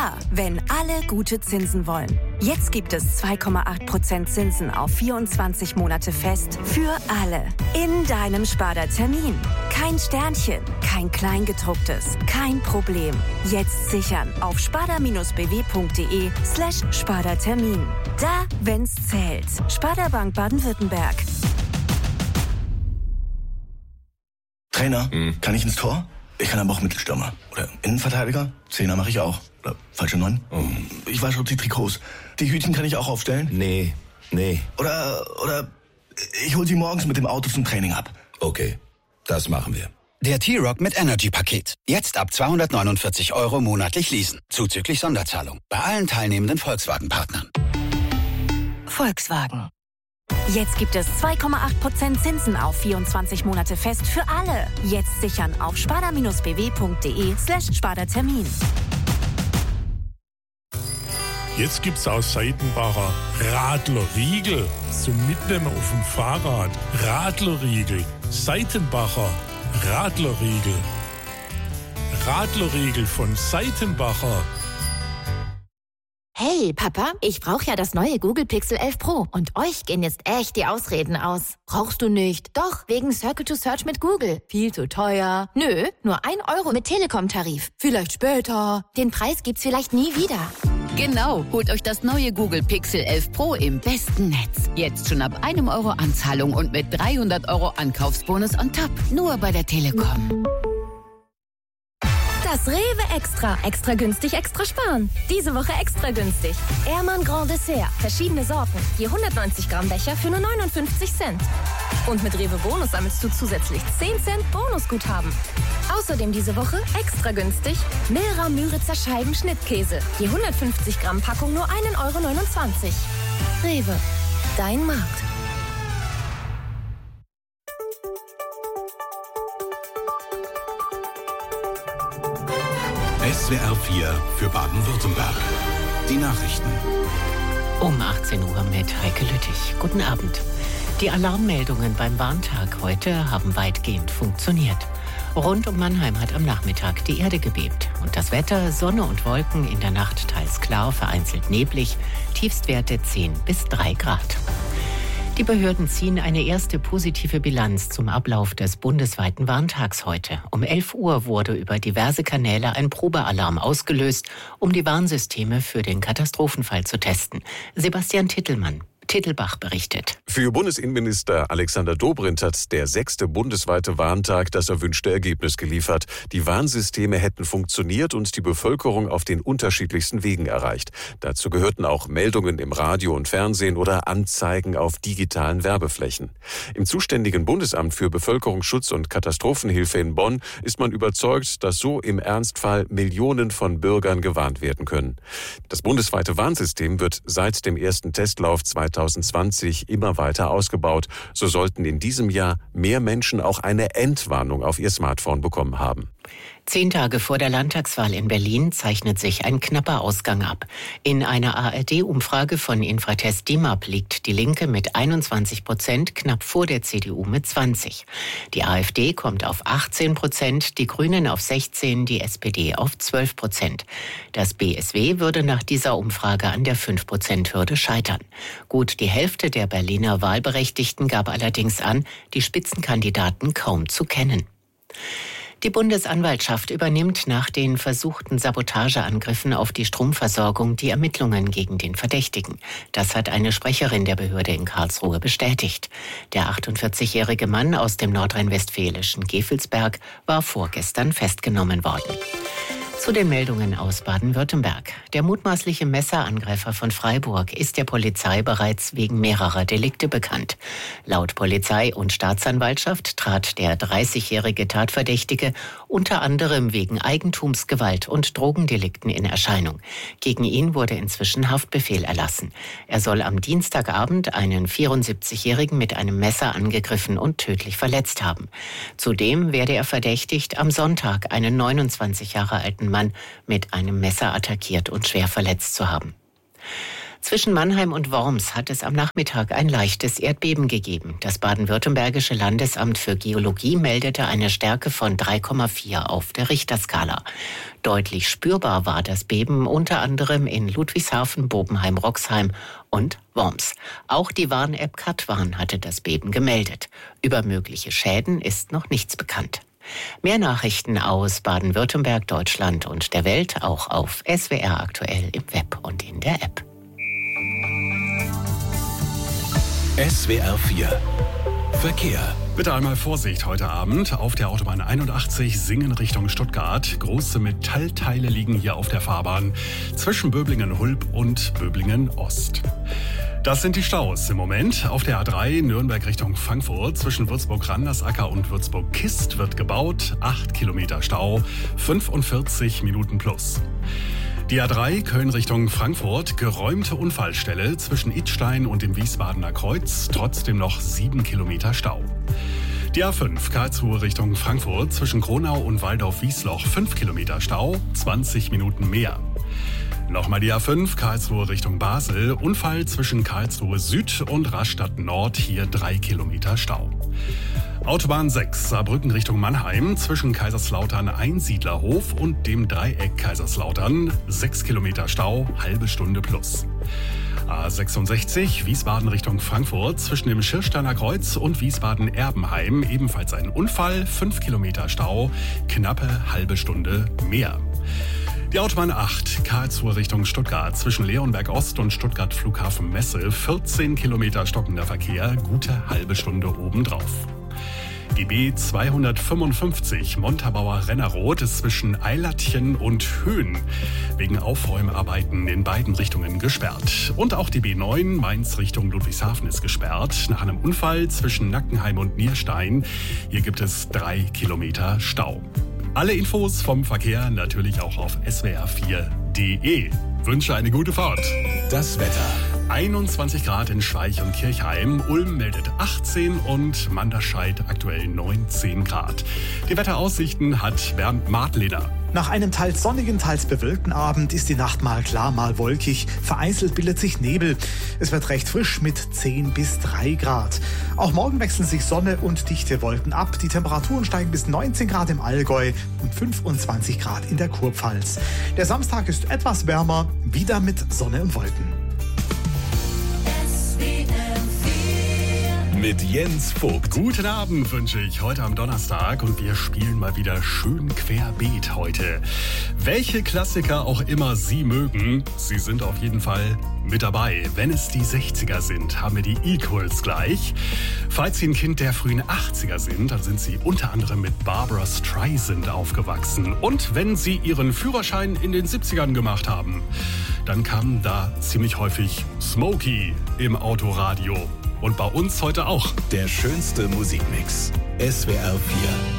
Ja, wenn alle gute Zinsen wollen. Jetzt gibt es 2,8% Zinsen auf 24 Monate fest für alle. In deinem Sparda-Termin. Kein Sternchen, kein Kleingedrucktes, kein Problem. Jetzt sichern auf sparda-bw.de/Sparda-Termin. Da, wenn's zählt. Sparda Bank Baden-Württemberg. Trainer, kann ich ins Tor? Ich kann aber auch Mittelstürmer. Oder Innenverteidiger? Zehner mache ich auch. Oder falsche 9? Ich wasche die Trikots. Die Hütchen kann ich auch aufstellen? Nee. Oder ich hol sie morgens mit dem Auto zum Training ab. Okay, das machen wir. Der T-Rock mit Energy-Paket. Jetzt ab 249 € monatlich leasen. Zuzüglich Sonderzahlung. Bei allen teilnehmenden Volkswagen-Partnern. Volkswagen. Jetzt gibt es 2,8% Zinsen auf 24 Monate fest für alle. Jetzt sichern auf sparda-bw.de/Sparda-Termin. Jetzt gibt's aus Seitenbacher Radlerriegel zum Mitnehmen auf dem Fahrrad. Radlerriegel, Seitenbacher Radlerriegel. Radlerriegel von Seitenbacher. Hey, Papa, ich brauche ja das neue Google Pixel 11 Pro. Und euch gehen jetzt echt die Ausreden aus. Brauchst du nicht? Doch, wegen Circle to Search mit Google. Viel zu teuer. Nö, nur 1 € mit Telekom-Tarif. Vielleicht später. Den Preis gibt's vielleicht nie wieder. Genau, holt euch das neue Google Pixel 11 Pro im besten Netz. Jetzt schon ab 1 € Anzahlung und mit 300 € Ankaufsbonus on top. Nur bei der Telekom. Das Rewe Extra. Extra günstig, extra sparen. Diese Woche extra günstig. Ehrmann Grand Dessert. Verschiedene Sorten. Je 190 Gramm Becher für nur 59 Cent. Und mit Rewe Bonus sammelst du zusätzlich 10 Cent Bonusguthaben. Außerdem diese Woche extra günstig Milra Müritzer Scheiben Schnittkäse. Je 150 Gramm Packung nur 1,29 €. Rewe. Dein Markt. SWR 4 für Baden-Württemberg. Die Nachrichten. Um 18 Uhr mit Heike Lüttich. Guten Abend. Die Alarmmeldungen beim Warntag heute haben weitgehend funktioniert. Rund um Mannheim hat am Nachmittag die Erde gebebt. Und das Wetter, Sonne und Wolken, in der Nacht teils klar, vereinzelt neblig, Tiefstwerte 10 bis 3 Grad. Die Behörden ziehen eine erste positive Bilanz zum Ablauf des bundesweiten Warntags heute. Um 11 Uhr wurde über diverse Kanäle ein Probealarm ausgelöst, um die Warnsysteme für den Katastrophenfall zu testen. Sebastian Tittelbach berichtet. Für Bundesinnenminister Alexander Dobrindt hat der 6. bundesweite Warntag das erwünschte Ergebnis geliefert. Die Warnsysteme hätten funktioniert und die Bevölkerung auf den unterschiedlichsten Wegen erreicht. Dazu gehörten auch Meldungen im Radio und Fernsehen oder Anzeigen auf digitalen Werbeflächen. Im zuständigen Bundesamt für Bevölkerungsschutz und Katastrophenhilfe in Bonn ist man überzeugt, dass so im Ernstfall Millionen von Bürgern gewarnt werden können. Das bundesweite Warnsystem wird seit dem ersten Testlauf 2020 immer weiter ausgebaut. So sollten in diesem Jahr mehr Menschen auch eine Entwarnung auf ihr Smartphone bekommen haben. 10 Tage vor der Landtagswahl in Berlin zeichnet sich ein knapper Ausgang ab. In einer ARD-Umfrage von Infratest DIMAP liegt die Linke mit 21% knapp vor der CDU mit 20%. Die AfD kommt auf 18%, die Grünen auf 16%, die SPD auf 12%. Das BSW würde nach dieser Umfrage an der 5%-Hürde scheitern. Gut die Hälfte der Berliner Wahlberechtigten gab allerdings an, die Spitzenkandidaten kaum zu kennen. Die Bundesanwaltschaft übernimmt nach den versuchten Sabotageangriffen auf die Stromversorgung die Ermittlungen gegen den Verdächtigen. Das hat eine Sprecherin der Behörde in Karlsruhe bestätigt. Der 48-jährige Mann aus dem nordrhein-westfälischen Gevelsberg war vorgestern festgenommen worden. Zu den Meldungen aus Baden-Württemberg. Der mutmaßliche Messerangreifer von Freiburg ist der Polizei bereits wegen mehrerer Delikte bekannt. Laut Polizei und Staatsanwaltschaft trat der 30-jährige Tatverdächtige unter anderem wegen Eigentumsgewalt und Drogendelikten in Erscheinung. Gegen ihn wurde inzwischen Haftbefehl erlassen. Er soll am Dienstagabend einen 74-jährigen mit einem Messer angegriffen und tödlich verletzt haben. Zudem werde er verdächtigt, am Sonntag einen 29 Jahre alten Mann mit einem Messer attackiert und schwer verletzt zu haben. Zwischen Mannheim und Worms hat es am Nachmittag ein leichtes Erdbeben gegeben. Das baden-württembergische Landesamt für Geologie meldete eine Stärke von 3,4 auf der Richterskala. Deutlich spürbar war das Beben unter anderem in Ludwigshafen, Bobenheim, Roxheim und Worms. Auch die Warn-App Katwarn hatte das Beben gemeldet. Über mögliche Schäden ist noch nichts bekannt. Mehr Nachrichten aus Baden-Württemberg, Deutschland und der Welt auch auf SWR aktuell im Web und in der App. SWR 4 Verkehr. Bitte einmal Vorsicht heute Abend. Auf der Autobahn 81 Singen Richtung Stuttgart. Große Metallteile liegen hier auf der Fahrbahn zwischen Böblingen-Hulb und Böblingen-Ost. Das sind die Staus im Moment. Auf der A3 Nürnberg Richtung Frankfurt zwischen Würzburg-Randersacker und Würzburg-Kist wird gebaut. 8 Kilometer Stau, 45 Minuten plus. Die A3 Köln Richtung Frankfurt, geräumte Unfallstelle zwischen Idstein und dem Wiesbadener Kreuz, trotzdem noch 7 Kilometer Stau. Die A5 Karlsruhe Richtung Frankfurt zwischen Kronau und Waldorf-Wiesloch 5 Kilometer Stau, 20 Minuten mehr. Nochmal die A5 Karlsruhe Richtung Basel, Unfall zwischen Karlsruhe Süd und Rastatt Nord, hier 3 Kilometer Stau. Autobahn 6 Saarbrücken Richtung Mannheim zwischen Kaiserslautern Einsiedlerhof und dem Dreieck Kaiserslautern 6 Kilometer Stau, halbe Stunde plus. A66 Wiesbaden Richtung Frankfurt zwischen dem Schirsteiner Kreuz und Wiesbaden-Erbenheim ebenfalls ein Unfall, 5 Kilometer Stau, knappe halbe Stunde mehr. Die Autobahn 8 Karlsruhe Richtung Stuttgart zwischen Leonberg Ost und Stuttgart Flughafen Messe 14 Kilometer stockender Verkehr, gute halbe Stunde obendrauf. Die B255 Montabaur-Rennerroth ist zwischen Eilertchen und Höhen wegen Aufräumarbeiten in beiden Richtungen gesperrt. Und auch die B9 Mainz Richtung Ludwigshafen ist gesperrt nach einem Unfall zwischen Nackenheim und Nierstein. Hier gibt es 3 Kilometer Stau. Alle Infos vom Verkehr natürlich auch auf swr4.de. Wünsche eine gute Fahrt. Das Wetter. 21 Grad in Schweich und Kirchheim, Ulm meldet 18 und Manderscheid aktuell 19 Grad. Die Wetteraussichten hat Bernd Martleder. Nach einem teils sonnigen, teils bewölkten Abend ist die Nacht mal klar, mal wolkig. Vereinzelt bildet sich Nebel. Es wird recht frisch mit 10 bis 3 Grad. Auch morgen wechseln sich Sonne und dichte Wolken ab. Die Temperaturen steigen bis 19 Grad im Allgäu und 25 Grad in der Kurpfalz. Der Samstag ist etwas wärmer, wieder mit Sonne und Wolken. Mit Jens Vogt. Guten Abend wünsche ich heute am Donnerstag und wir spielen mal wieder schön querbeet heute. Welche Klassiker auch immer Sie mögen, Sie sind auf jeden Fall mit dabei. Wenn es die 60er sind, haben wir die Equals gleich. Falls Sie ein Kind der frühen 80er sind, dann sind Sie unter anderem mit Barbra Streisand aufgewachsen. Und wenn Sie Ihren Führerschein in den 70ern gemacht haben, dann kam da ziemlich häufig Smokey im Autoradio. Und bei uns heute auch. Der schönste Musikmix. SWR 4.